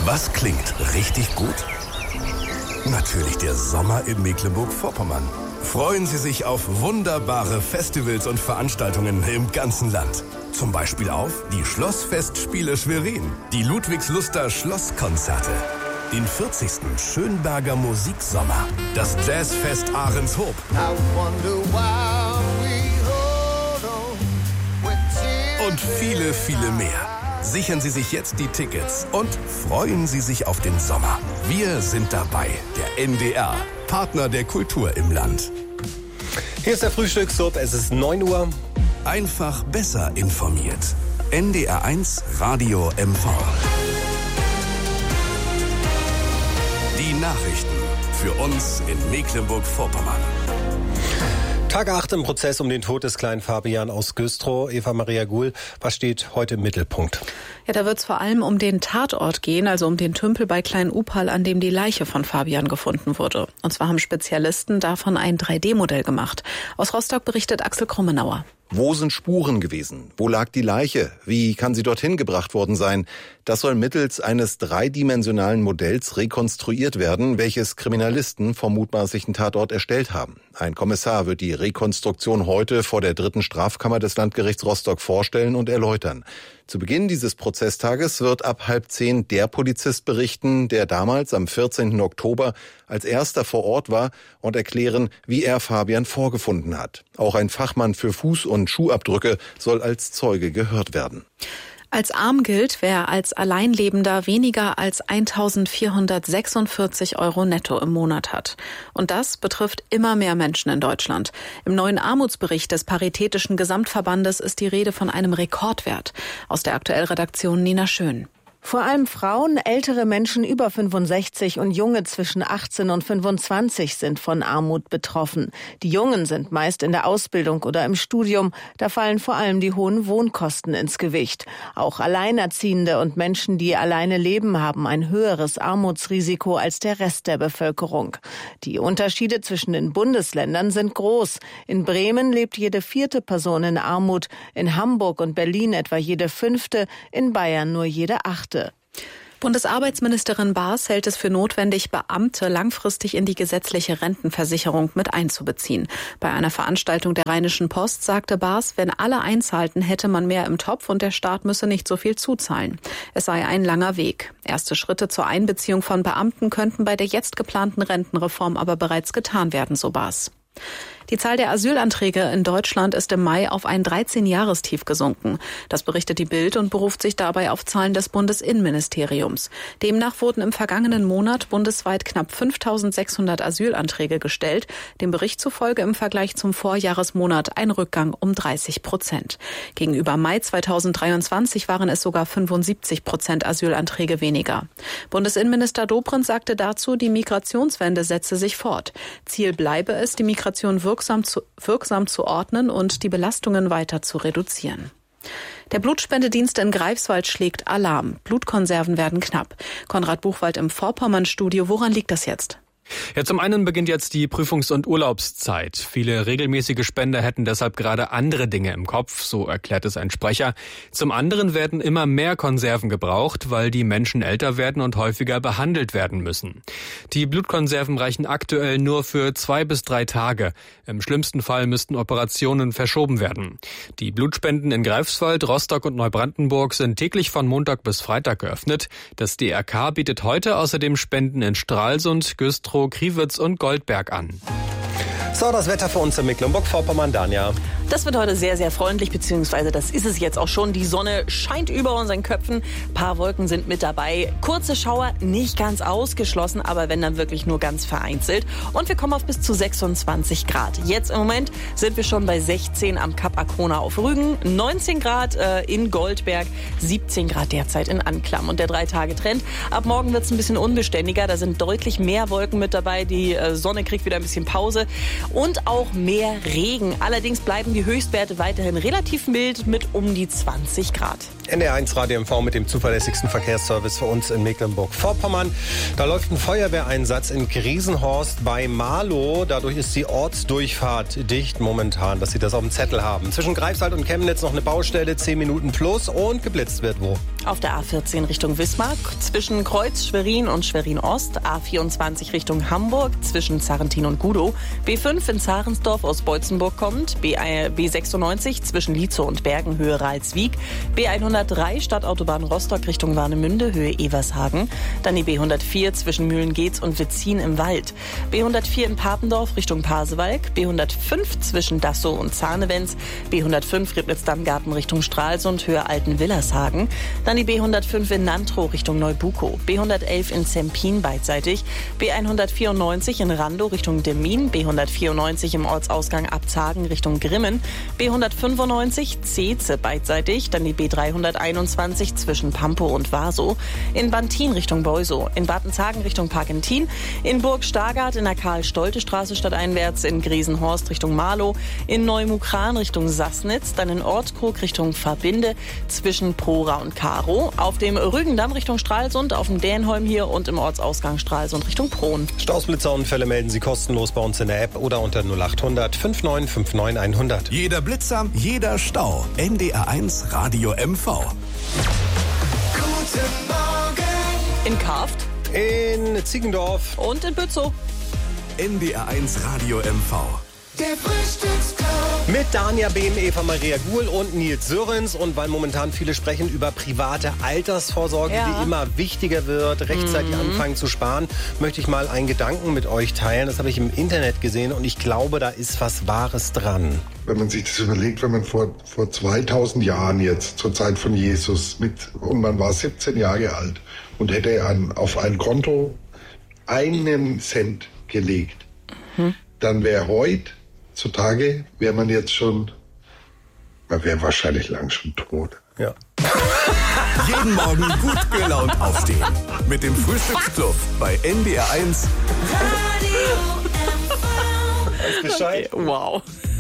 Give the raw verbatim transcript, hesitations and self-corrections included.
Was klingt richtig gut? Natürlich der Sommer in Mecklenburg-Vorpommern. Freuen Sie sich auf wunderbare Festivals und Veranstaltungen im ganzen Land. Zum Beispiel auf die Schlossfestspiele Schwerin, die Ludwigsluster Schlosskonzerte, den vierzigsten Schönberger Musiksommer, das Jazzfest Ahrenshoop und viele, viele mehr. Sichern Sie sich jetzt die Tickets und freuen Sie sich auf den Sommer. Wir sind dabei, der N D R, Partner der Kultur im Land. Hier ist der Frühstückssub, es ist neun Uhr. Einfach besser informiert. N D R eins Radio M V. Die Nachrichten für uns in Mecklenburg-Vorpommern. Tag acht im Prozess um den Tod des kleinen Fabian aus Güstrow. Eva Maria Guhl, was steht heute im Mittelpunkt? Ja, da wird es vor allem um den Tatort gehen, also um den Tümpel bei Klein-Upal, an dem die Leiche von Fabian gefunden wurde. Und zwar haben Spezialisten davon ein drei D Modell gemacht. Aus Rostock berichtet Axel Krummenauer. Wo sind Spuren gewesen? Wo lag die Leiche? Wie kann sie dorthin gebracht worden sein? Das soll mittels eines dreidimensionalen Modells rekonstruiert werden, welches Kriminalisten vom mutmaßlichen Tatort erstellt haben. Ein Kommissar wird die Rekonstruktion heute vor der dritten Strafkammer des Landgerichts Rostock vorstellen und erläutern. Zu Beginn dieses Prozesstages wird ab halb zehn der Polizist berichten, der damals am vierzehnten Oktober als erster vor Ort war und erklären, wie er Fabian vorgefunden hat. Auch ein Fachmann für Fuß- und Schuhabdrücke soll als Zeuge gehört werden. Als arm gilt, wer als Alleinlebender weniger als eintausendvierhundertsechsundvierzig Euro netto im Monat hat. Und das betrifft immer mehr Menschen in Deutschland. Im neuen Armutsbericht des Paritätischen Gesamtverbandes ist die Rede von einem Rekordwert. Aus der Aktuellredaktion Nina Schön. Vor allem Frauen, ältere Menschen über fünfundsechzig und Junge zwischen achtzehn und fünfundzwanzig sind von Armut betroffen. Die Jungen sind meist in der Ausbildung oder im Studium. Da fallen vor allem die hohen Wohnkosten ins Gewicht. Auch Alleinerziehende und Menschen, die alleine leben, haben ein höheres Armutsrisiko als der Rest der Bevölkerung. Die Unterschiede zwischen den Bundesländern sind groß. In Bremen lebt jede vierte Person in Armut, in Hamburg und Berlin etwa jede fünfte, in Bayern nur jede achte. Bundesarbeitsministerin Baas hält es für notwendig, Beamte langfristig in die gesetzliche Rentenversicherung mit einzubeziehen. Bei einer Veranstaltung der Rheinischen Post sagte Baas, wenn alle einzahlten, hätte man mehr im Topf und der Staat müsse nicht so viel zuzahlen. Es sei ein langer Weg. Erste Schritte zur Einbeziehung von Beamten könnten bei der jetzt geplanten Rentenreform aber bereits getan werden, so Baas. Die Zahl der Asylanträge in Deutschland ist im Mai auf ein dreizehn-Jahrestief gesunken. Das berichtet die Bild und beruft sich dabei auf Zahlen des Bundesinnenministeriums. Demnach wurden im vergangenen Monat bundesweit knapp fünftausendsechshundert Asylanträge gestellt. Dem Bericht zufolge im Vergleich zum Vorjahresmonat ein Rückgang um dreißig Prozent. Gegenüber Mai zweitausenddreiundzwanzig waren es sogar fünfundsiebzig Prozent Asylanträge weniger. Bundesinnenminister Dobrindt sagte dazu, die Migrationswende setze sich fort. Ziel bleibe es, die Migration wirksam Wirksam zu, wirksam zu ordnen und die Belastungen weiter zu reduzieren. Der Blutspendedienst in Greifswald schlägt Alarm. Blutkonserven werden knapp. Konrad Buchwald im Vorpommern-Studio. Woran liegt das jetzt? Ja, zum einen beginnt jetzt die Prüfungs- und Urlaubszeit. Viele regelmäßige Spender hätten deshalb gerade andere Dinge im Kopf, so erklärt es ein Sprecher. Zum anderen werden immer mehr Konserven gebraucht, weil die Menschen älter werden und häufiger behandelt werden müssen. Die Blutkonserven reichen aktuell nur für zwei bis drei Tage. Im schlimmsten Fall müssten Operationen verschoben werden. Die Blutspenden in Greifswald, Rostock und Neubrandenburg sind täglich von Montag bis Freitag geöffnet. Das D R K bietet heute außerdem Spenden in Stralsund, Güstrow, Kriwitz und Goldberg an. So, das Wetter für uns in Mecklenburg-Vorpommern, Danja. Das wird heute sehr, sehr freundlich, beziehungsweise das ist es jetzt auch schon. Die Sonne scheint über unseren Köpfen. Ein paar Wolken sind mit dabei. Kurze Schauer nicht ganz ausgeschlossen, aber wenn dann wirklich nur ganz vereinzelt. Und wir kommen auf bis zu sechsundzwanzig Grad. Jetzt im Moment sind wir schon bei sechzehn am Kap Arkona auf Rügen, neunzehn Grad äh, in Goldberg, siebzehn Grad derzeit in Anklam. Und der Drei-Tage-Trend, ab morgen wird es ein bisschen unbeständiger. Da sind deutlich mehr Wolken mit dabei. Die äh, Sonne kriegt wieder ein bisschen Pause. Und auch mehr Regen. Allerdings bleiben die Höchstwerte weiterhin relativ mild mit um die zwanzig Grad. N D R eins Radio M V mit dem zuverlässigsten Verkehrsservice für uns in Mecklenburg-Vorpommern. Da läuft ein Feuerwehreinsatz in Griesenhorst bei Marlow. Dadurch ist die Ortsdurchfahrt dicht momentan, dass Sie das auf dem Zettel haben. Zwischen Greifswald und Chemnitz noch eine Baustelle, zehn Minuten plus und geblitzt wird wo. Auf der A vierzehn Richtung Wismar zwischen Kreuz Schwerin und Schwerin Ost, A vierundzwanzig Richtung Hamburg zwischen Zarrentin und Gudow, B fünf in Zarensdorf aus Beutzenburg kommt, B sechsundneunzig zwischen Lietzow und Bergen Höhe Ralswiek, B hundertdrei Stadtautobahn Rostock Richtung Warnemünde Höhe Evershagen, dann die B hundertvier zwischen Mühlengeetz und Witzin im Wald, B hundertvier in Papendorf Richtung Pasewalk, B hundertfünf zwischen Dassow und Zahnewens, B hundertfünf Ribnitz-Dammgarten Richtung Stralsund Höhe Alten-Willershagen, dann die B hundertfünf in Nantrow Richtung Neubukow, B hundertelf in Zempin beidseitig, B hundertvierundneunzig in Randow Richtung Demmin, B hundertvierundneunzig im Ortsausgang Abzagen Richtung Grimmen, B hundertfünfundneunzig Zeetze beidseitig, dann die B dreihunderteinundzwanzig zwischen Pampow und Warsow, in Bantin Richtung Beusow, in Batenzagen Richtung Parkentin, in Burg Stargard in der Karl-Stolte-Straße stadteinwärts, in Griesenhorst Richtung Marlow, in Neumukran Richtung Sassnitz, dann in Ortskrug Richtung Verbinde zwischen Prora und Karo, auf dem Rügendamm Richtung Stralsund, auf dem Dänholm hier und im Ortsausgang Stralsund Richtung Prohn. Staus, Blitzerunfälle melden Sie kostenlos bei uns in der App oder unter null achthundert fünfundneunzig neunundfünfzig hundert. Jeder Blitzer, jeder Stau. N D R eins Radio M V. Guten Morgen. In Karft In Ziegendorf und in Bützow. N D R eins Radio M V. Der Frühstücksclub. mit Dania Behm, Eva Maria Guhl und Nils Sörens. Und weil momentan viele sprechen über private Altersvorsorge, Ja. die immer wichtiger wird, rechtzeitig mhm. anfangen zu sparen, möchte ich mal einen Gedanken mit euch teilen. Das habe ich im Internet gesehen und ich glaube, da ist was Wahres dran. Wenn man sich das überlegt, wenn man vor, vor zweitausend Jahren jetzt, zur Zeit von Jesus, mit, und man war siebzehn Jahre alt und hätte ein, auf ein Konto einen Cent gelegt, mhm. dann wäre heutzutage, wäre man jetzt schon, man wäre wahrscheinlich lang schon tot. Ja. Jeden Morgen gut gelaunt aufstehen. Mit dem Frühstücksclub bei N D R eins. Radio M V. Bescheid. Wow.